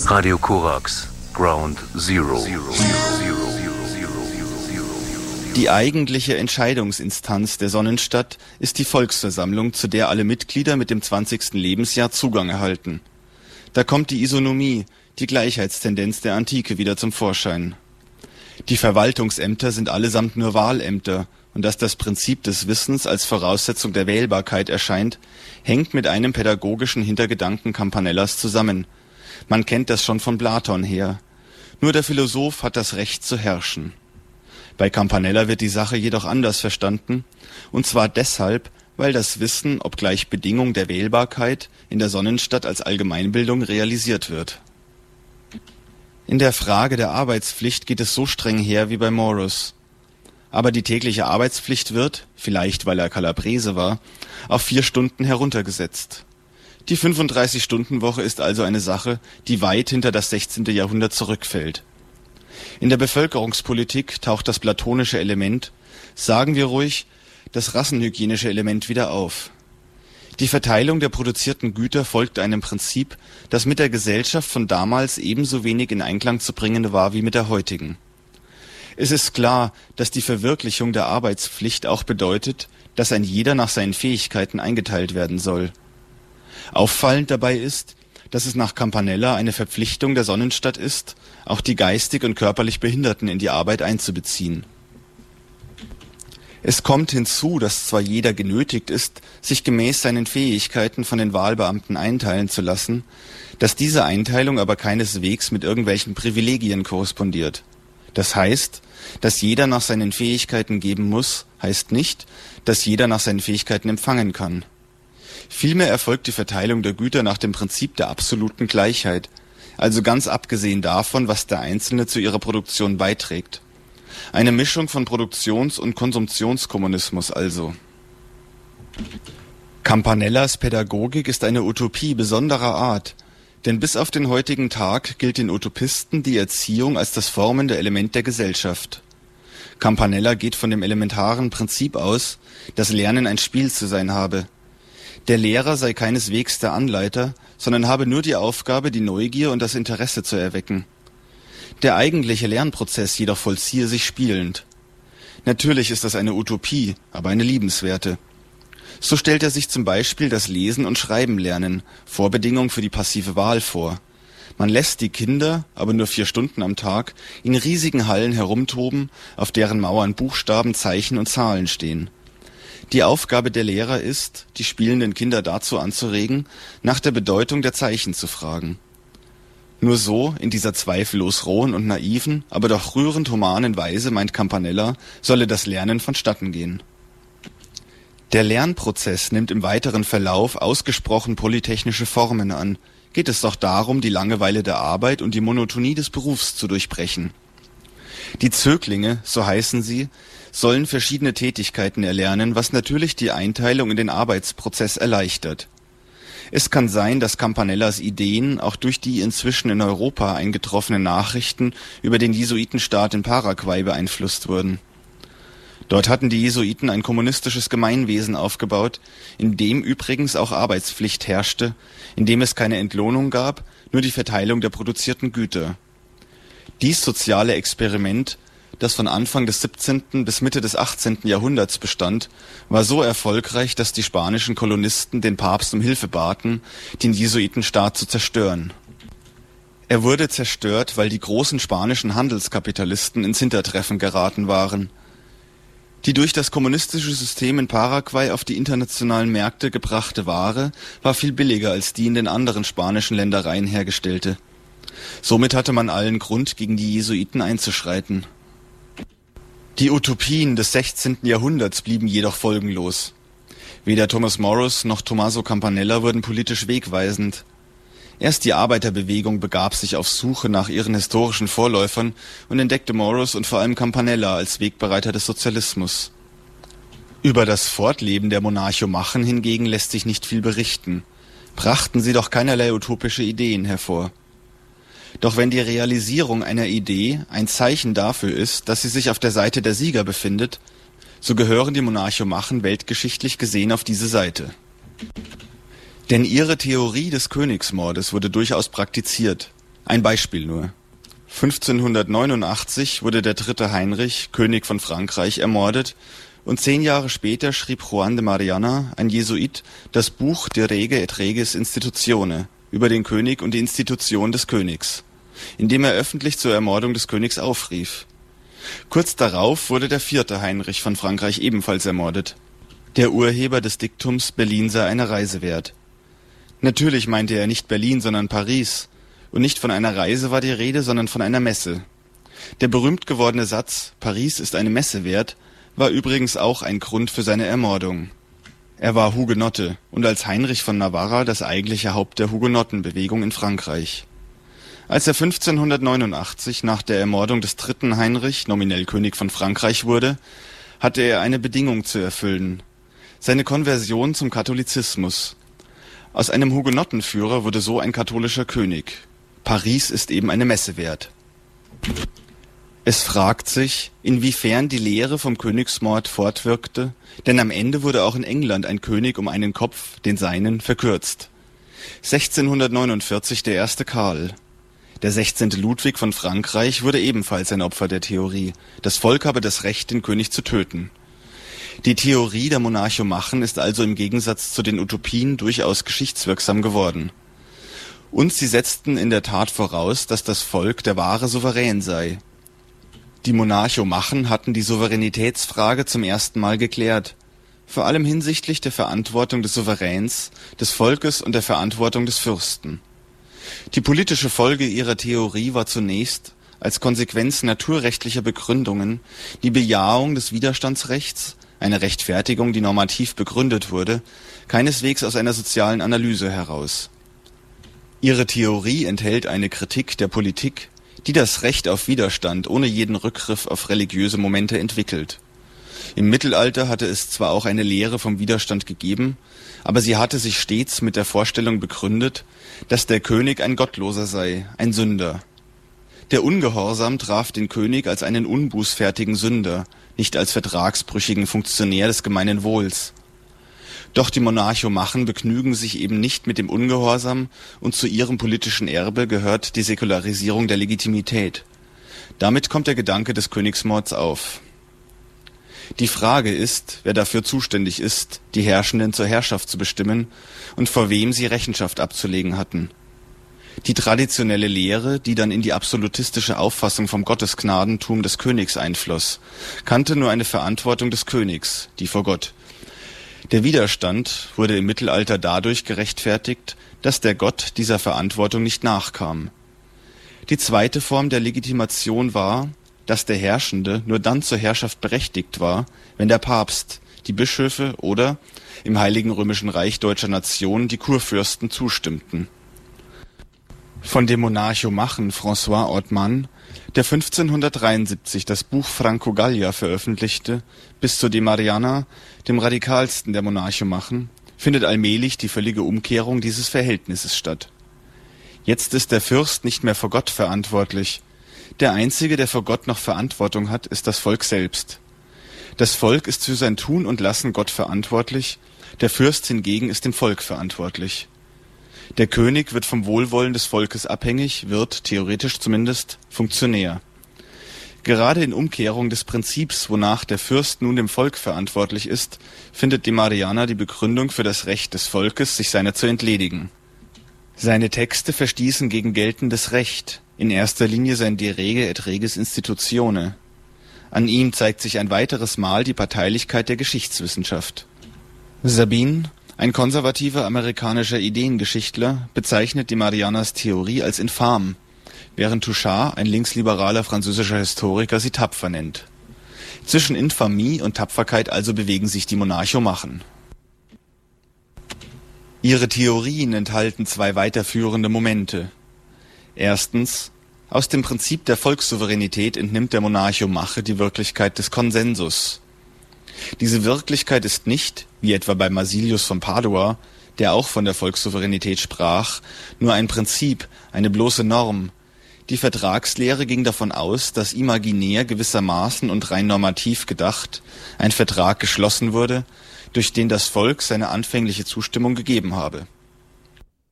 Radio Korax, Ground Zero. Die eigentliche Entscheidungsinstanz der Sonnenstadt ist die Volksversammlung, zu der alle Mitglieder mit dem 20. Lebensjahr Zugang erhalten. Da kommt die Isonomie, die Gleichheitstendenz der Antike wieder zum Vorschein. Die Verwaltungsämter sind allesamt nur Wahlämter, und dass das Prinzip des Wissens als Voraussetzung der Wählbarkeit erscheint, hängt mit einem pädagogischen Hintergedanken Campanellas zusammen. Man kennt das schon von Platon her. Nur der Philosoph hat das Recht zu herrschen. Bei Campanella wird die Sache jedoch anders verstanden, und zwar deshalb, weil das Wissen, obgleich Bedingung der Wählbarkeit, in der Sonnenstadt als Allgemeinbildung realisiert wird. In der Frage der Arbeitspflicht geht es so streng her wie bei Morus. Aber die tägliche Arbeitspflicht wird, vielleicht weil er Calabrese war, auf 4 Stunden heruntergesetzt. Die 35-Stunden-Woche ist also eine Sache, die weit hinter das 16. Jahrhundert zurückfällt. In der Bevölkerungspolitik taucht das platonische Element, sagen wir ruhig, das rassenhygienische Element wieder auf. Die Verteilung der produzierten Güter folgt einem Prinzip, das mit der Gesellschaft von damals ebenso wenig in Einklang zu bringen war wie mit der heutigen. Es ist klar, dass die Verwirklichung der Arbeitspflicht auch bedeutet, dass ein jeder nach seinen Fähigkeiten eingeteilt werden soll. Auffallend dabei ist, dass es nach Campanella eine Verpflichtung der Sonnenstadt ist, auch die geistig und körperlich Behinderten in die Arbeit einzubeziehen. Es kommt hinzu, dass zwar jeder genötigt ist, sich gemäß seinen Fähigkeiten von den Wahlbeamten einteilen zu lassen, dass diese Einteilung aber keineswegs mit irgendwelchen Privilegien korrespondiert. Das heißt, dass jeder nach seinen Fähigkeiten geben muss, heißt nicht, dass jeder nach seinen Fähigkeiten empfangen kann. Vielmehr erfolgt die Verteilung der Güter nach dem Prinzip der absoluten Gleichheit, also ganz abgesehen davon, was der Einzelne zu ihrer Produktion beiträgt. Eine Mischung von Produktions- und Konsumptionskommunismus also. Campanellas Pädagogik ist eine Utopie besonderer Art, denn bis auf den heutigen Tag gilt den Utopisten die Erziehung als das formende Element der Gesellschaft. Campanella geht von dem elementaren Prinzip aus, dass Lernen ein Spiel zu sein habe. Der Lehrer sei keineswegs der Anleiter, sondern habe nur die Aufgabe, die Neugier und das Interesse zu erwecken. Der eigentliche Lernprozess jedoch vollziehe sich spielend. Natürlich ist das eine Utopie, aber eine liebenswerte. So stellt er sich zum Beispiel das Lesen und Schreiben lernen, Vorbedingung für die passive Wahl vor. Man lässt die Kinder, aber nur 4 Stunden am Tag, in riesigen Hallen herumtoben, auf deren Mauern Buchstaben, Zeichen und Zahlen stehen. Die Aufgabe der Lehrer ist, die spielenden Kinder dazu anzuregen, nach der Bedeutung der Zeichen zu fragen. Nur so, in dieser zweifellos rohen und naiven, aber doch rührend humanen Weise, meint Campanella, solle das Lernen vonstatten gehen. Der Lernprozess nimmt im weiteren Verlauf ausgesprochen polytechnische Formen an. Geht es doch darum, die Langeweile der Arbeit und die Monotonie des Berufs zu durchbrechen. Die Zöglinge, so heißen sie, sollen verschiedene Tätigkeiten erlernen, was natürlich die Einteilung in den Arbeitsprozess erleichtert. Es kann sein, dass Campanellas Ideen auch durch die inzwischen in Europa eingetroffenen Nachrichten über den Jesuitenstaat in Paraguay beeinflusst wurden. Dort hatten die Jesuiten ein kommunistisches Gemeinwesen aufgebaut, in dem übrigens auch Arbeitspflicht herrschte, in dem es keine Entlohnung gab, nur die Verteilung der produzierten Güter. Dies soziale Experiment, das von Anfang des 17. bis Mitte des 18. Jahrhunderts bestand, war so erfolgreich, dass die spanischen Kolonisten den Papst um Hilfe baten, den Jesuitenstaat zu zerstören. Er wurde zerstört, weil die großen spanischen Handelskapitalisten ins Hintertreffen geraten waren. Die durch das kommunistische System in Paraguay auf die internationalen Märkte gebrachte Ware war viel billiger als die in den anderen spanischen Ländereien hergestellte. Somit hatte man allen Grund, gegen die Jesuiten einzuschreiten. Die Utopien des 16. Jahrhunderts blieben jedoch folgenlos. Weder Thomas Morus noch Tommaso Campanella wurden politisch wegweisend. Erst die Arbeiterbewegung begab sich auf Suche nach ihren historischen Vorläufern und entdeckte Morus und vor allem Campanella als Wegbereiter des Sozialismus. Über das Fortleben der Monarchomachen hingegen lässt sich nicht viel berichten. Brachten sie doch keinerlei utopische Ideen hervor. Doch wenn die Realisierung einer Idee ein Zeichen dafür ist, dass sie sich auf der Seite der Sieger befindet, so gehören die Monarchomachen weltgeschichtlich gesehen auf diese Seite. Denn ihre Theorie des Königsmordes wurde durchaus praktiziert. Ein Beispiel nur. 1589 wurde der 3. Heinrich, König von Frankreich, ermordet und 10 Jahre später schrieb Juan de Mariana, ein Jesuit, das Buch De Rege et Regis Institutione über den König und die Institution des Königs, in dem er öffentlich zur Ermordung des Königs aufrief. Kurz darauf wurde der 4. Heinrich von Frankreich ebenfalls ermordet. Der Urheber des Diktums Berlin sei eine Reise wert. Natürlich meinte er nicht Berlin, sondern Paris. Und nicht von einer Reise war die Rede, sondern von einer Messe. Der berühmt gewordene Satz Paris ist eine Messe wert war übrigens auch ein Grund für seine Ermordung. Er war Hugenotte und als Heinrich von Navarra das eigentliche Haupt der Hugenottenbewegung in Frankreich. Als er 1589 nach der Ermordung des 3. Heinrich nominell König von Frankreich wurde, hatte er eine Bedingung zu erfüllen: seine Konversion zum Katholizismus. Aus einem Hugenottenführer wurde so ein katholischer König. Paris ist eben eine Messe wert. Es fragt sich, inwiefern die Lehre vom Königsmord fortwirkte, denn am Ende wurde auch in England ein König um einen Kopf, den seinen, verkürzt. 1649 der erste Karl. Der 16. Ludwig von Frankreich wurde ebenfalls ein Opfer der Theorie. Das Volk habe das Recht, den König zu töten. Die Theorie der Monarchomachen ist also im Gegensatz zu den Utopien durchaus geschichtswirksam geworden. Und sie setzten in der Tat voraus, dass das Volk der wahre Souverän sei. Die Monarchomachen hatten die Souveränitätsfrage zum ersten Mal geklärt, vor allem hinsichtlich der Verantwortung des Souveräns, des Volkes und der Verantwortung des Fürsten. Die politische Folge ihrer Theorie war zunächst, als Konsequenz naturrechtlicher Begründungen, die Bejahung des Widerstandsrechts, eine Rechtfertigung, die normativ begründet wurde, keineswegs aus einer sozialen Analyse heraus. Ihre Theorie enthält eine Kritik der Politik, die das Recht auf Widerstand ohne jeden Rückgriff auf religiöse Momente entwickelt. Im Mittelalter hatte es zwar auch eine Lehre vom Widerstand gegeben, aber sie hatte sich stets mit der Vorstellung begründet, dass der König ein Gottloser sei, ein Sünder. Der Ungehorsam traf den König als einen unbußfertigen Sünder, nicht als vertragsbrüchigen Funktionär des gemeinen Wohls. Doch die Monarchomachen begnügen sich eben nicht mit dem Ungehorsam und zu ihrem politischen Erbe gehört die Säkularisierung der Legitimität. Damit kommt der Gedanke des Königsmords auf. Die Frage ist, wer dafür zuständig ist, die Herrschenden zur Herrschaft zu bestimmen und vor wem sie Rechenschaft abzulegen hatten. Die traditionelle Lehre, die dann in die absolutistische Auffassung vom Gottesgnadentum des Königs einfloss, kannte nur eine Verantwortung des Königs, die vor Gott. Der Widerstand wurde im Mittelalter dadurch gerechtfertigt, dass der Gott dieser Verantwortung nicht nachkam. Die zweite Form der Legitimation war, dass der Herrschende nur dann zur Herrschaft berechtigt war, wenn der Papst, die Bischöfe oder, im Heiligen Römischen Reich deutscher Nation, die Kurfürsten zustimmten. Von dem Monarchomachen François Ortmann, der 1573 das Buch Franco Gallia veröffentlichte, bis zu de Mariana, dem radikalsten der Monarchomachen, findet allmählich die völlige Umkehrung dieses Verhältnisses statt. Jetzt ist der Fürst nicht mehr vor Gott verantwortlich. Der Einzige, der vor Gott noch Verantwortung hat, ist das Volk selbst. Das Volk ist für sein Tun und Lassen Gott verantwortlich, der Fürst hingegen ist dem Volk verantwortlich. Der König wird vom Wohlwollen des Volkes abhängig, wird, theoretisch zumindest, Funktionär. Gerade in Umkehrung des Prinzips, wonach der Fürst nun dem Volk verantwortlich ist, findet de Mariana die Begründung für das Recht des Volkes, sich seiner zu entledigen. Seine Texte verstießen gegen geltendes Recht, in erster Linie sein De Rege et Regis Institutione. An ihm zeigt sich ein weiteres Mal die Parteilichkeit der Geschichtswissenschaft. Sabine, ein konservativer amerikanischer Ideengeschichtler, bezeichnet de Marianas Theorie als infam, während Touchard, ein linksliberaler französischer Historiker, sie tapfer nennt. Zwischen Infamie und Tapferkeit also bewegen sich die Monarchomachen. Ihre Theorien enthalten zwei weiterführende Momente. Erstens, aus dem Prinzip der Volkssouveränität entnimmt der Monarchomache die Wirklichkeit des Konsensus. Diese Wirklichkeit ist nicht, wie etwa bei Masilius von Padua, der auch von der Volkssouveränität sprach, nur ein Prinzip, eine bloße Norm. Die Vertragslehre ging davon aus, dass imaginär gewissermaßen und rein normativ gedacht ein Vertrag geschlossen wurde, durch den das Volk seine anfängliche Zustimmung gegeben habe.